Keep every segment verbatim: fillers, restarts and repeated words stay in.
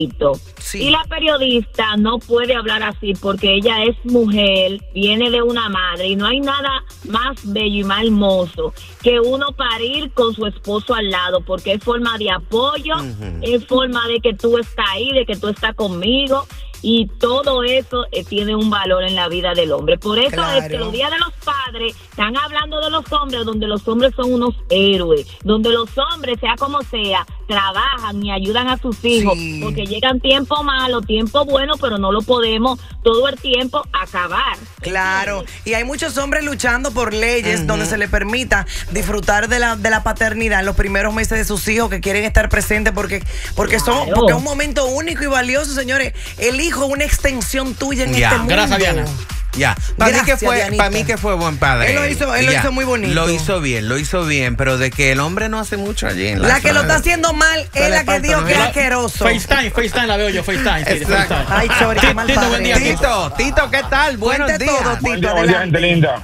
Sí. Y la periodista no puede hablar así porque ella es mujer, viene de una madre y no hay nada más bello y más hermoso que uno parir con su esposo al lado, porque es forma de apoyo, uh-huh. es forma de que tú estás ahí, de que tú estás conmigo. Y todo eso eh, tiene un valor en la vida del hombre. Por eso claro. es que los días de los padres están hablando de los hombres, donde los hombres son unos héroes, donde los hombres, sea como sea, trabajan y ayudan a sus hijos, sí. porque llegan tiempos malos, tiempos buenos, pero no lo podemos todo el tiempo acabar. Claro, y hay muchos hombres luchando por leyes uh-huh. donde se les permita disfrutar de la, de la paternidad en los primeros meses de sus hijos, que quieren estar presentes porque, porque, claro. son, porque es un momento único y valioso, señores. El hijo una extensión tuya en ya. este mundo. Gracias, Diana. Ya, para mí que fue, para mí que fue buen padre. Él lo hizo, él lo hizo muy bonito. Lo hizo bien, lo hizo bien, pero de que el hombre no hace mucho allí en la La que lo está haciendo mal es la que dijo que es asqueroso. FaceTime, FaceTime la veo yo, FaceTime. Sí, FaceTime. Ay, Chori, qué mal Tito, buen día, Tito, Tito, ¿qué tal? Buenos días. Todo, Tito, buen día, buen día, gente linda.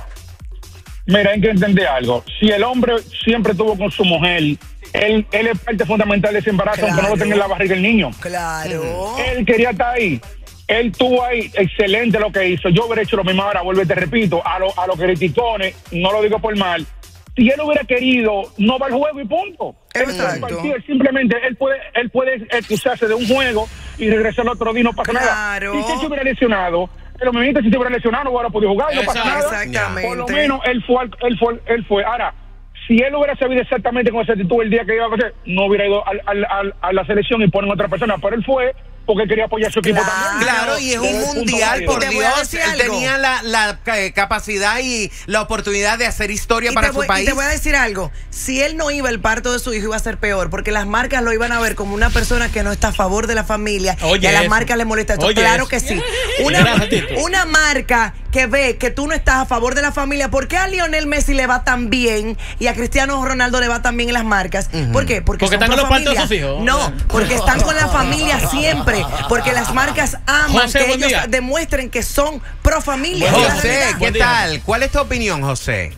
Mira, hay que entender algo. Si el hombre siempre estuvo con su mujer, él, él es parte fundamental de ese embarazo, claro. aunque no lo tenga en la barriga el niño. Claro. Él quería estar ahí. Él tuvo ahí, excelente lo que hizo. Yo hubiera hecho lo mismo ahora, vuelvo y te repito, a los a los criticones, no lo digo por mal. Si él hubiera querido, no va al juego y punto. Exacto. Él, simplemente él puede él puede excusarse de un juego y regresar al otro día, no pasa claro. nada. Si él se hubiera lesionado, pero me si se hubiera lesionado, no hubiera podido jugar, no pasa nada. Exactamente. Por lo menos él fue, él fue, él fue. Ahora, si él hubiera sabido exactamente con esa actitud el día que iba a hacer, no hubiera ido al, al, al, a la selección y ponen otra persona, pero él fue porque quería apoyar a su equipo claro, también. Claro, y es un mundial, por Dios. Él algo. tenía la, la eh, capacidad y la oportunidad de hacer historia y para voy, su país. Y te voy a decir algo. Si él no iba, el parto de su hijo iba a ser peor, porque las marcas lo iban a ver como una persona que no está a favor de la familia. Oye, y a las eso. marcas les molesta esto. Oye, claro eso. que sí. Una, una marca que ve que tú no estás a favor de la familia, ¿por qué a Lionel Messi le va tan bien y a Cristiano Ronaldo le va tan bien en las marcas? Uh-huh. ¿Por qué? Porque, porque son están con los partos de sus hijos. No, porque están con la familia siempre. Porque las marcas aman José, que ellos día. demuestren que son pro familia. José, ¿qué tal? ¿Cuál es tu opinión, José?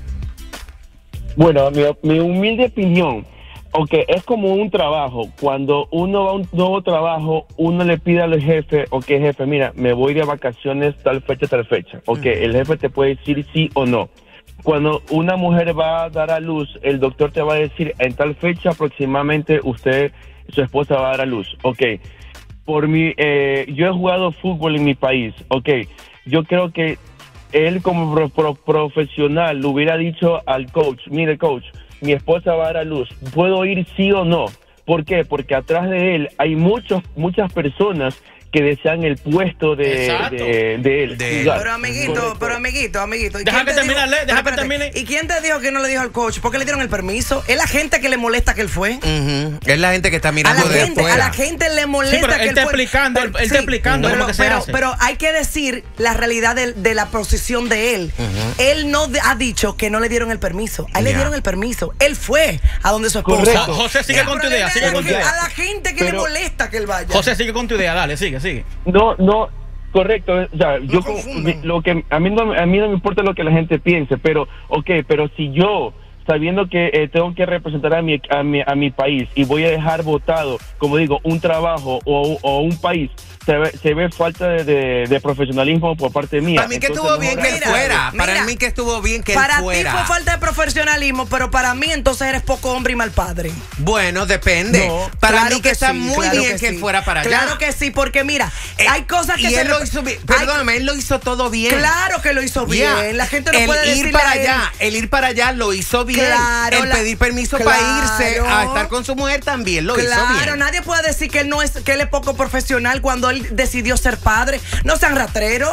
Bueno, mi, mi humilde opinión, aunque es como un trabajo, cuando uno va a un nuevo trabajo, uno le pide al jefe, ok, jefe, mira, me voy de vacaciones tal fecha, tal fecha. Ok, uh-huh. el jefe te puede decir sí o no. Cuando una mujer va a dar a luz, el doctor te va a decir, en tal fecha aproximadamente usted, su esposa va a dar a luz. Ok, por mi, eh, yo he jugado fútbol en mi país, ok, yo creo que él como pro, pro, profesional le hubiera dicho al coach, mire coach, mi esposa va a dar a luz, ¿puedo ir sí o no? ¿Por qué? Porque atrás de él hay muchos, muchas personas que desean el puesto de, de, de él. De él. Pero amiguito, Correcto. pero amiguito, amiguito. Deja que termine, deja que termine. ¿Y quién te dijo que no le dijo al coach? ¿Por qué le dieron el permiso? Es la gente que le molesta que él fue. Uh-huh. Es la gente que está mirando a la de gente, afuera. A la gente le molesta sí, pero que él él está fue. Explicando, pero, él está sí, explicando pero, lo que se pero, hace. Pero hay que decir la realidad de, de la posición de él. Uh-huh. Él no de, ha dicho que no le dieron el permiso. A él yeah. le dieron el permiso. Él fue a donde su esposa. Correcto. José, sigue con tu idea. Sigue con tu idea. A la gente que pero, le molesta que él vaya. José, sigue con tu idea. Dale, sigue, sigue. No, no. Correcto, o sea, no yo como, lo que a mí no a mí no me importa lo que la gente piense, pero okay, pero si yo sabiendo que eh, tengo que representar a mi, a mi a mi país y voy a dejar votado, como digo, un trabajo o, o un país, se ve, se ve falta de, de, de profesionalismo por parte mía. Para mí que estuvo bien que él fuera. Mira, para mí que estuvo bien que él fuera. Para ti fue falta de profesionalismo, pero para mí entonces eres poco hombre y mal padre. Bueno, depende. No, para claro mí que, que está sí, muy claro bien que, que él sí. fuera para allá. Claro que sí, porque mira, eh, hay cosas que y se él lo hizo bien. Perdóname, él lo hizo todo bien. Claro que lo hizo bien. Yeah. La gente no el puede ir para allá, el ir para allá lo hizo bien. Claro, el la, pedir permiso claro, para irse a estar con su mujer también lo claro, hizo bien. Claro, nadie puede decir que él no es que él es poco profesional cuando él decidió ser padre. No sean rateros.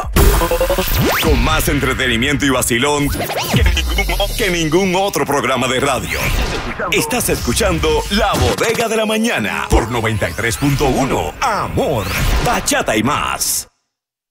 Con más entretenimiento y vacilón que ningún, que ningún otro programa de radio. Estás escuchando La Bodega de la Mañana por noventa y tres punto uno. Amor, bachata y más.